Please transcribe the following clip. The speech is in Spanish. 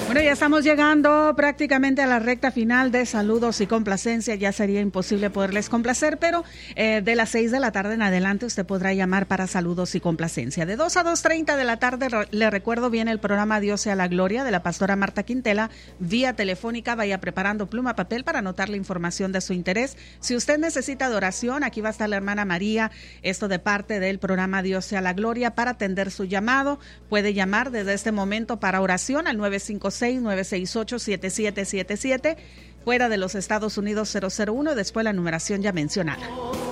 Bueno, ya estamos llegando prácticamente a la recta final de saludos y complacencia. Ya sería imposible poderles complacer, pero de las 6 de la tarde en adelante usted podrá llamar para saludos y complacencia. De 2 a 2:30 de la tarde, le recuerdo, viene el programa Dios sea la gloria de la pastora Marta Quintela, vía telefónica. Vaya preparando pluma, papel para anotar la información de su interés. Si usted necesita de oración, aquí va a estar la hermana María, esto de parte del programa Dios sea la gloria, para atender su llamado. Puede llamar desde este momento para oración al 956-968-7777, fuera de los Estados Unidos 001, después la numeración ya mencionada.